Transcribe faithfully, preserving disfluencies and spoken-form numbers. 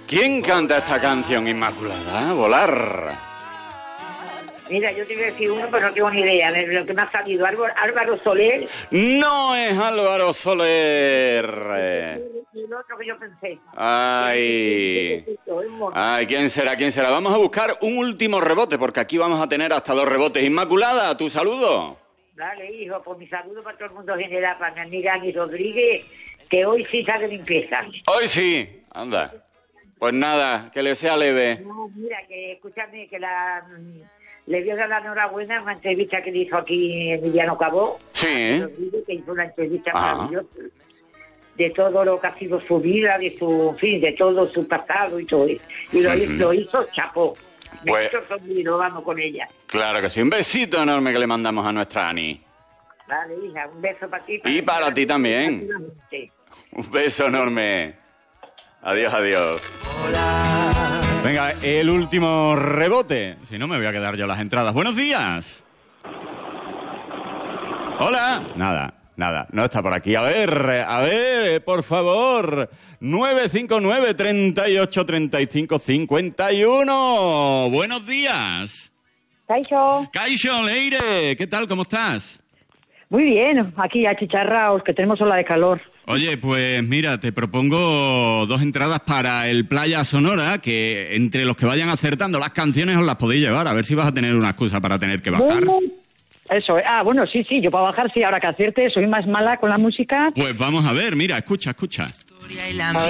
¿Quién canta esta canción, Inmaculada? Volar. Mira, yo te iba a decir uno, pero no tengo ni idea de lo que me ha salido. Álvaro, Álvaro Soler. No es Álvaro Soler. Y el otro que yo pensé. Ay. Ay, ¿quién será? ¿Quién será? Vamos a buscar un último rebote, porque aquí vamos a tener hasta dos rebotes. Inmaculada, tu saludo. Dale, hijo, pues mi saludo para todo el mundo general, para mi amiga Ani Rodríguez, que hoy sí está de limpieza. Hoy sí, anda. Pues nada, que le sea leve. No, mira, que escúchame, que la... Le voy a dar la enhorabuena a una entrevista que hizo aquí Emiliano Cabó. Sí. Que hizo una entrevista Ajá. maravillosa de todo lo que ha sido su vida, de su, en fin, de todo su pasado y todo eso. Y lo, Uh-huh. lo hizo chapó. Me Pues- hizo sonreír, vamos con ella. Claro que sí. Un besito enorme que le mandamos a nuestra Ani. Vale, hija, un beso para ti. Y para ti también. Sí. Un beso enorme. Adiós, adiós. Venga, el último rebote. Si no, me voy a quedar yo las entradas. Buenos días. Hola. Nada, nada, no está por aquí. A ver, a ver, por favor. nueve cinco nueve, treinta y ocho, treinta y cinco, cincuenta y uno. Buenos días. Caixo, Caixo Leire, ¿qué tal? ¿Cómo estás? muy bien, aquí achicharraos, que tenemos ola de calor. Oye, pues mira, te propongo dos entradas para el Playa Sonora, que entre los que vayan acertando las canciones os las podéis llevar, a ver si vas a tener una excusa para tener que bajar. Bueno, eso, ah, bueno, sí, sí, yo para bajar, sí, ahora que acierte, soy más mala con la música. Pues vamos a ver, mira, escucha, escucha. Y la